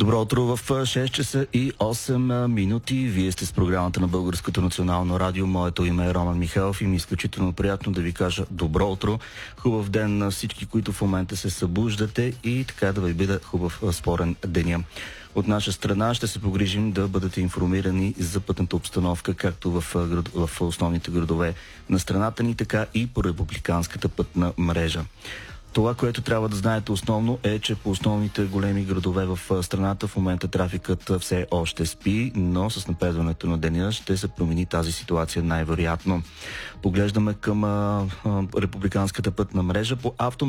Добро утро в 6 часа и 8 минути. Вие сте с програмата на Българското национално радио. Моето име е Роман Михайлов и ми е изключително приятно да ви кажа добро утро. Хубав ден на всички, които в момента се събуждате и така да ви бъде хубав спорен деня. От наша страна ще се погрижим да бъдете информирани за пътната обстановка, както в основните градове на страната ни, така и по републиканската пътна мрежа. Това, което трябва да знаете основно е, че по основните големи градове в страната в момента трафикът все още спи, но с напредването на деня ще се промени тази ситуация най-вероятно. Поглеждаме към републиканската пътна мрежа. По